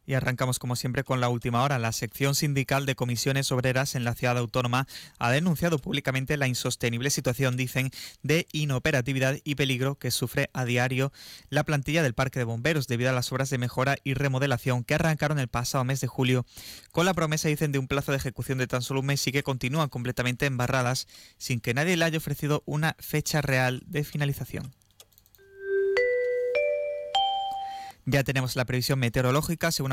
Y arrancamos como siempre con la última hora. La sección sindical de comisiones obreras en la ciudad autónoma ha denunciado públicamente la insostenible situación, dicen, de inoperatividad y peligro que sufre a diario la plantilla del Parque de Bomberos debido a las obras de mejora y remodelación que arrancaron el pasado mes de julio con la promesa, dicen, de un plazo de ejecución de tan solo un mes y que continúan completamente embarradas sin que nadie le haya ofrecido una fecha real de finalización. Ya tenemos la previsión meteorológica. Según